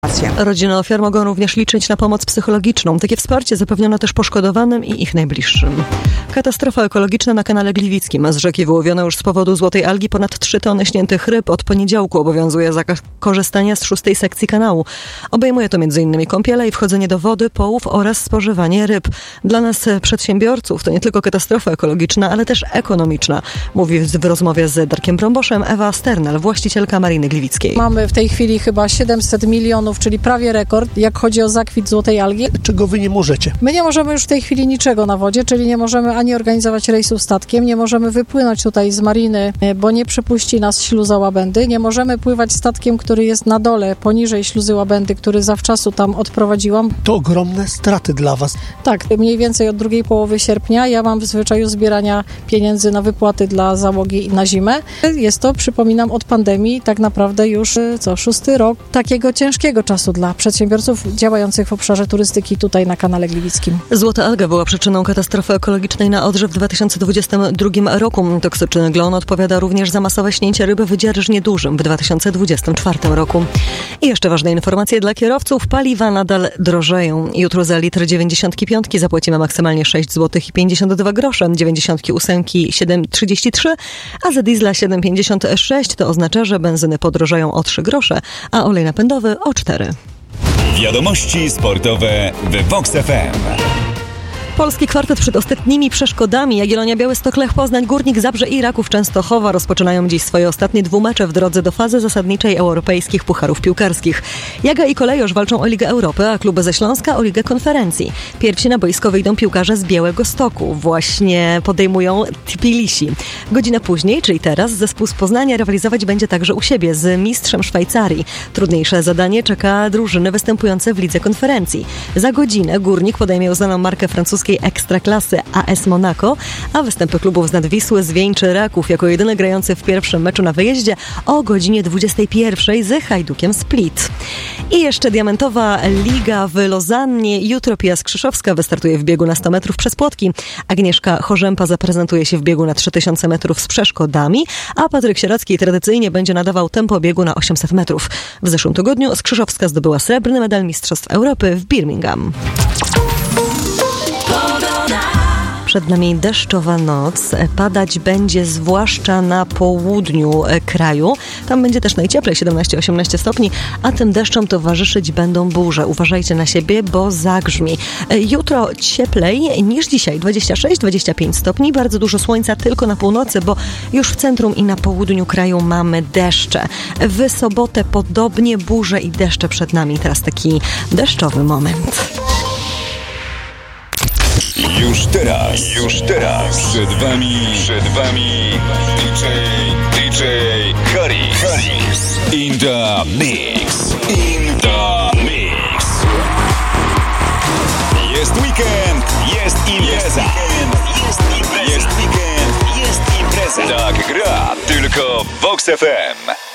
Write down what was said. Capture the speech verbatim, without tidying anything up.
Rodziny ofiar mogą również liczyć na pomoc psychologiczną. Takie wsparcie zapewniono też poszkodowanym i ich najbliższym. Katastrofa ekologiczna na kanale Gliwickim. Z rzeki wyłowiono już z powodu złotej algi ponad trzy tony śniętych ryb. Od poniedziałku obowiązuje zakaz korzystania z szóstej sekcji kanału. Obejmuje to między innymi kąpiele i wchodzenie do wody, połów oraz spożywanie ryb. Dla nas, przedsiębiorców, to nie tylko katastrofa ekologiczna, ale też ekonomiczna. Mówi w rozmowie z Darkiem Brąboszem Ewa Sternel, właścicielka Mariny Gliwickiej. Mamy w tej chwili chyba siedemset milionów, czyli prawie rekord, jak chodzi o zakwit złotej algi. Czego wy nie możecie? My nie możemy już w tej chwili niczego na wodzie, czyli nie możemy ani organizować rejsów statkiem, nie możemy wypłynąć tutaj z mariny, bo nie przepuści nas śluza Łabędy, nie możemy pływać statkiem, który jest na dole, poniżej śluzy Łabędy, który zawczasu tam odprowadziłam. To ogromne straty dla was. Tak, mniej więcej od drugiej połowy sierpnia ja mam w zwyczaju zbierania pieniędzy na wypłaty dla załogi na zimę. Jest to, przypominam, od pandemii tak naprawdę już co, szósty rok takiego ciężkiego czasu dla przedsiębiorców działających w obszarze turystyki tutaj na kanale Gliwickim. Złota alga była przyczyną katastrofy ekologicznej na Odrze w dwa tysiące dwudziestym drugim roku. Toksyczny glon odpowiada również za masowe śnięcie ryby w dzierżnie dużym w dwa tysiące dwudziestym czwartym roku. I jeszcze ważne informacje dla kierowców. Paliwa nadal drożeją. Jutro za litr dziewięćdziesiątki piątki zapłacimy maksymalnie sześć złotych i pięćdziesiąt dwa grosze, dziewięćdziesiątki ósemki siedem trzydzieści trzy, a za diesla siedem pięćdziesiąt sześć. To oznacza, że benzyny podrożają o trzy grosze, a olej napędowy o cztery. Wiadomości sportowe w Vox F M. Polski kwartet przed ostatnimi przeszkodami. Jagiellonia, Białystok, Lech Poznań, Górnik Zabrze i Raków Częstochowa rozpoczynają dziś swoje ostatnie dwumecze w drodze do fazy zasadniczej europejskich pucharów piłkarskich. Jaga i Kolejorz walczą o Ligę Europy, a kluby ze Śląska o Ligę Konferencji. Pierwsi na boisko wyjdą piłkarze z Białegostoku. Właśnie podejmują Tbilisi. Godzinę później, czyli teraz, zespół z Poznania rywalizować będzie także u siebie z mistrzem Szwajcarii. Trudniejsze zadanie czeka drużyny występujące w Lidze Konferencji. Za godzinę Górnik podejmie uznaną markę francuskiej ekstraklasy A S Monaco, a występy klubów z Nadwisły zwieńczy Raków jako jedyny grający w pierwszym meczu na wyjeździe o godzinie dwudziestej pierwszej z Hajdukiem Split. I jeszcze diamentowa liga w Lozannie. Jutro Pia Skrzyszowska wystartuje w biegu na sto metrów przez płotki. Agnieszka Chorzępa zaprezentuje się w biegu na trzy tysiące metrów z przeszkodami, a Patryk Sieracki tradycyjnie będzie nadawał tempo biegu na osiemset metrów. W zeszłym tygodniu Skrzyszowska zdobyła srebrny medal Mistrzostw Europy w Birmingham. Przed nami deszczowa noc. Padać będzie zwłaszcza na południu kraju. Tam będzie też najcieplej, siedemnaście osiemnaście stopni, a tym deszczom towarzyszyć będą burze. Uważajcie na siebie, bo zagrzmi. Jutro cieplej niż dzisiaj, dwadzieścia sześć dwadzieścia pięć stopni. Bardzo dużo słońca tylko na północy, bo już w centrum i na południu kraju mamy deszcze. W sobotę podobnie burze i deszcze przed nami. Teraz taki deszczowy moment. Już teraz, już teraz przed wami, przed wami D J, D J Haris, Haris in the mix, in the mix. Jest weekend, jest impreza, jest weekend, jest impreza, jest impreza. Tak gra tylko Vox F M.